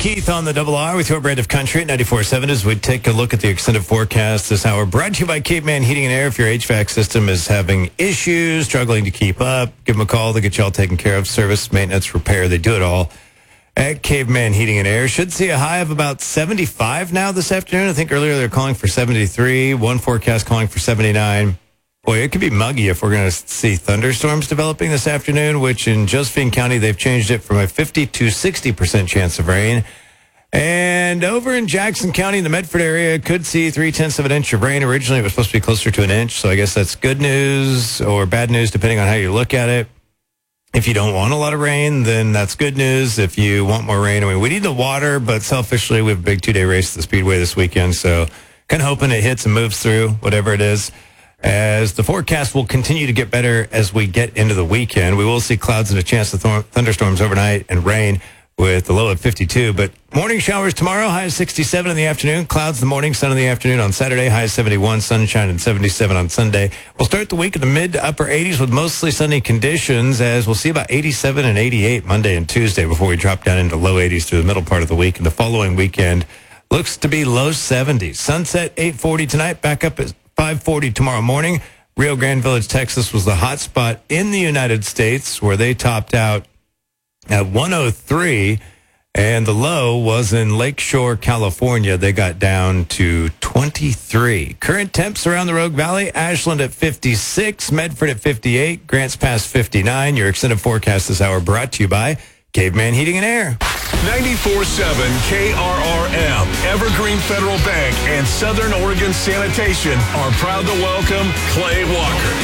Keith on the Double R with your brand of country at 94.7 as we take a look at the extended forecast this hour. Brought to you by Caveman Heating and Air. If your HVAC system is having issues, struggling to keep up, give them a call. They get you all taken care of. Service, maintenance, repair, they do it all at Caveman Heating and Air. Should see a high of about 75 now this afternoon. I think earlier they were calling for 73. One forecast calling for 79. Boy, it could be muggy if we're going to see thunderstorms developing this afternoon, which in Josephine County, they've changed it from a 50 to 60% chance of rain. And over in Jackson County in the Medford area, could see 0.3 of an inch of rain. Originally, it was supposed to be closer to an inch, so I guess that's good news or bad news, depending on how you look at it. If you don't want a lot of rain, then that's good news. If you want more rain, I mean, we need the water, but selfishly, we have a big 2-day race at the Speedway this weekend, so kind of hoping it hits and moves through, whatever it is. As the forecast will continue to get better as we get into the weekend, we will see clouds and a chance of thunderstorms overnight and rain with the low of 52. But morning showers tomorrow, high of 67 in the afternoon. Clouds in the morning, sun in the afternoon on Saturday, high of 71, sunshine and 77 on Sunday. We'll start the week in the mid to upper 80s with mostly sunny conditions, as we'll see about 87 and 88 Monday and Tuesday before we drop down into low 80s through the middle part of the week. And the following weekend looks to be low 70s. Sunset 8:40 tonight, back up at 5:40 tomorrow morning. Rio Grande Village, Texas was the hot spot in the United States where they topped out at 103, and the low was in Lakeshore, California. They got down to 23. Current temps around the Rogue Valley, Ashland at 56, Medford at 58, Grants Pass 59. Your extended forecast this hour brought to you by Caveman Heating and Air. 94.7 KRRM, Evergreen Federal Bank, and Southern Oregon Sanitation are proud to welcome Clay Walker.